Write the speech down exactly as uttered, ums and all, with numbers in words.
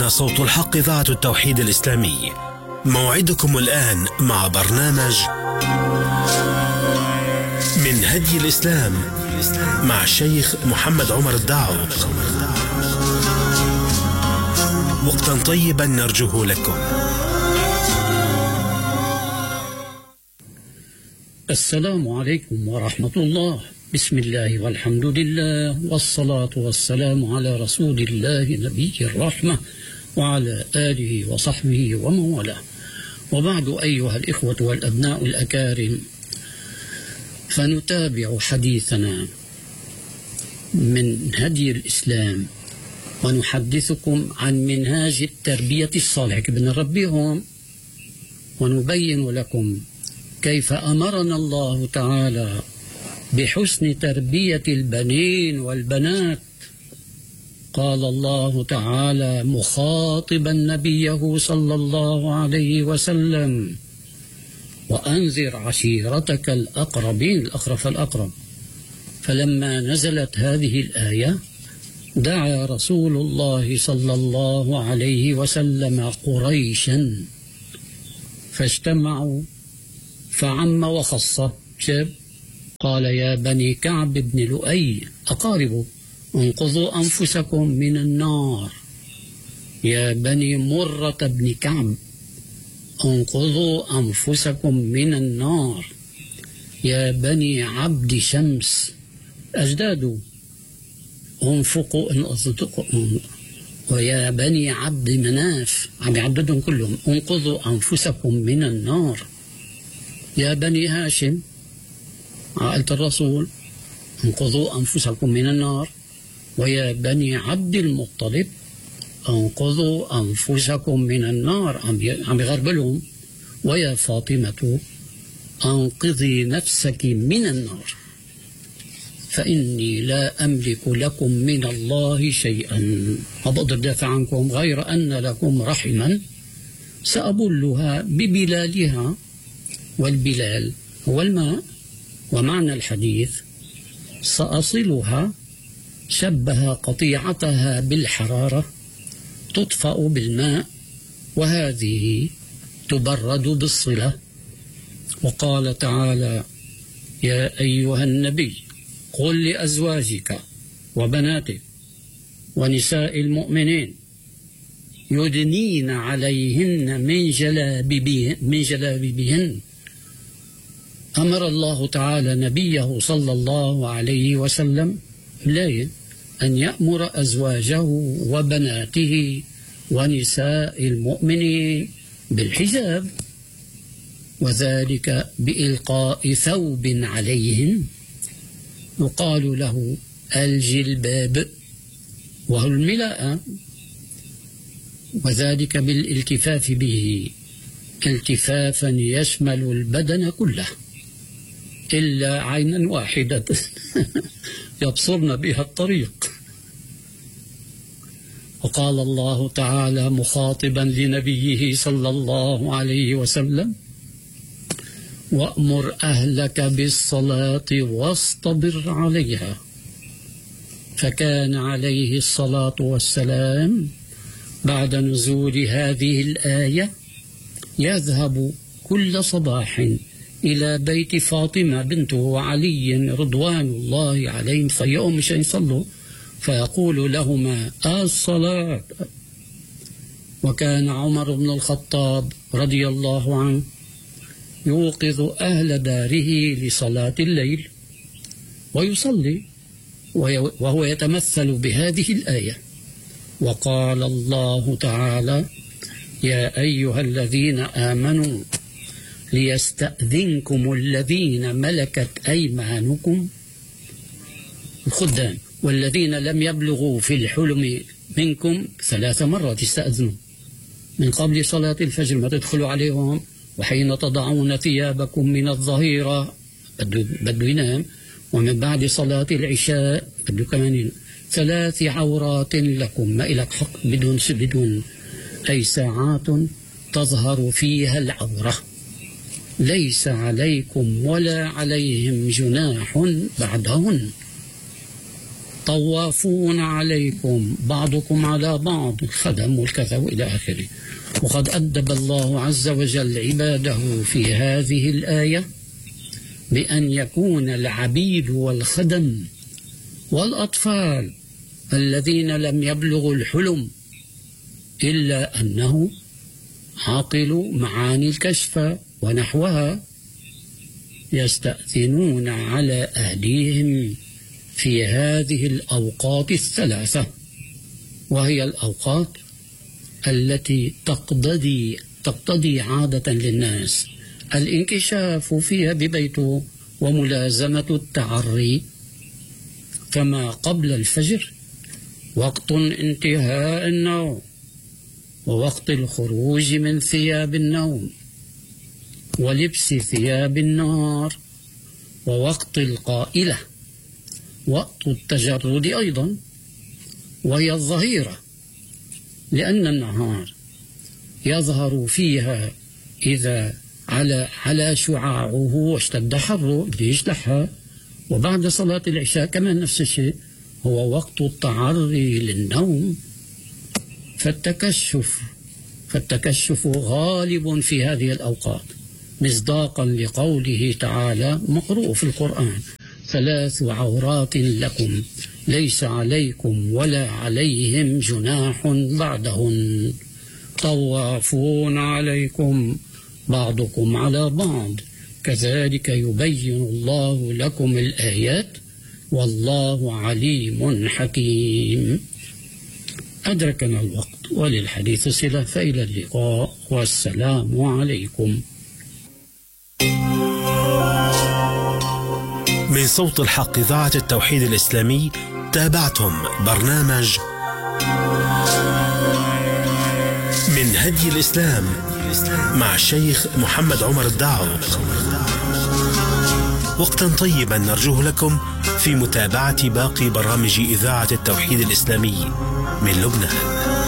هنا صوت الحق إذاعة التوحيد الإسلامي. موعدكم الآن مع برنامج من هدي الإسلام مع الشيخ محمد عمر الدعوق. وقتا طيبا نرجوه لكم. السلام عليكم ورحمة الله. بسم الله والحمد لله والصلاة والسلام على رسول الله نبي الرحمة وعلى آله وصحبه ومن والاه. وبعد أيها الإخوة والأبناء الأكارم، فنتابع حديثنا من هدي الإسلام ونحدثكم عن منهاج التربية الصالحة. بنربيهم ونبين لكم كيف أمرنا الله تعالى بحسن تربية البنين والبنات. قال الله تعالى مخاطبا نبيه صلى الله عليه وسلم: وأنذر عشيرتك الأقربين، الأقرب فالأقرب. فلما نزلت هذه الآية دعا رسول الله صلى الله عليه وسلم قريشا فاجتمعوا فعم وخص. شاب قال: يا بني كعب بن لؤي أقاربوا انقذوا أنفسكم من النار. يا بني مرة بن كعب انقذوا أنفسكم من النار. يا بني عبد شمس أجدادوا انفقوا ان ويا بني عبد مناف، عم يعددهم كلهم، انقذوا أنفسكم من النار. يا بني هاشم عائلة الرسول انقذوا أنفسكم من النار. ويا بني عبد المطلب انقذوا أنفسكم من النار، عم يغربلهم. ويا فاطمة انقذي نفسك من النار فإني لا أملك لكم من الله شيئا، ما بقدر دافع عنكم غير أن لكم رحما سأبلها ببلالها، والبلال هو الماء. ومعنى الحديث سأصلها شبه قطيعتها بالحرارة تطفأ بالماء، وهذه تبرد بالصلة. وقال تعالى: يا أيها النبي قل لأزواجك وبناتك ونساء المؤمنين يدنين عليهن من جلابيبهن من جلابيبهن. أمر الله تعالى نبيه صلى الله عليه وسلم لا أن يأمر أزواجه وبناته ونساء المؤمنين بالحجاب، وذلك بإلقاء ثوب عليهن يقال له الجلباب وهو الملاءة، وذلك بالالتفاف به التفافا يشمل البدن كله إلا عينا واحدة يبصرن بها الطريق. وقال الله تعالى مخاطبا لنبيه صلى الله عليه وسلم: وأمر أهلك بالصلاة واصطبر عليها. فكان عليه الصلاة والسلام بعد نزول هذه الآية يذهب كل صباح إلى بيت فاطمة بنته وعلي رضوان الله عليهم فيقوم مشان يصلوا، فيقول لهما الصلاة. وكان عمر بن الخطاب رضي الله عنه يوقظ أهل داره لصلاة الليل ويصلي وهو يتمثل بهذه الآية. وقال الله تعالى: يا أيها الذين آمنوا ليستأذنكم الذين ملكت أيمانكم الخدام والذين لم يبلغوا في الحلم منكم ثلاث مرات استأذنوا من قبل صلاة الفجر، ما تدخلوا عليهم، وحين تضعون ثيابكم من الظهيرة بده ينام، ومن بعد صلاة العشاء بده كمان ثلاث عورات لكم، ما إلك حق بدون بدون أي ساعات تظهر فيها العورة، ليس عليكم ولا عليهم جناح بعدهن. طوافون عليكم بعضكم على بعض، الخدم والكذا وإلى آخره. وقد أدب الله عز وجل عباده في هذه الآية بأن يكون العبيد والخدم والأطفال الذين لم يبلغوا الحلم إلا أنه عقلوا معاني الكشف ونحوها يستأذنون على أهليهم في هذه الأوقات الثلاثة، وهي الأوقات التي تقتضي تقتضي عادة للناس الانكشاف فيها ببيته وملازمة التعري. كما قبل الفجر وقت انتهاء النوم، ووقت الخروج من ثياب النوم، ولبس ثياب النهار، ووقت القائلة، وقت التجرد أيضا وهي الظهيرة، لأن النهار يظهر فيها إذا على على شعاعه واشتد حره بيجلحها. وبعد صلاة العشاء كمان نفس الشيء، هو وقت التعري للنوم. فالتكشف فالتكشف غالب في هذه الأوقات، مصداقا لقوله تعالى مقروء في القرآن: ثلاث عورات لكم ليس عليكم ولا عليهم جناح بعدهن، طوافون عليكم بعضكم على بعض، كذلك يبين الله لكم الآيات والله عليم حكيم. أدركنا الوقت وللحديث صلة، فإلى اللقاء والسلام عليكم. من صوت الحق إذاعة التوحيد الإسلامي تابعتم برنامج من هدي الإسلام مع الشيخ محمد عمر الدعوي. وقتا طيبا نرجوه لكم في متابعة باقي برامج إذاعة التوحيد الإسلامي من لبنان.